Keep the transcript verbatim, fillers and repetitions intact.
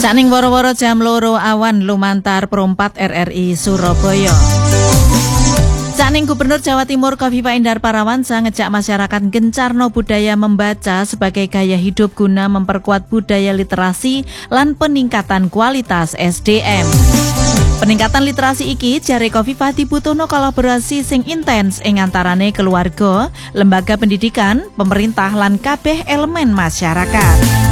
Saning woro-woro jam loro awan lumantar perompat R R I Surabaya. Saning Gubernur Jawa Timur Kofifa Indar Parawansa ngejak masyarakat gencarno budaya membaca sebagai gaya hidup guna memperkuat budaya literasi lan peningkatan kualitas S D M. Peningkatan literasi iki jare Kofifa dibutuhno kolaborasi sing intens ing antarane keluarga, lembaga pendidikan, pemerintah lan kabeh elemen masyarakat.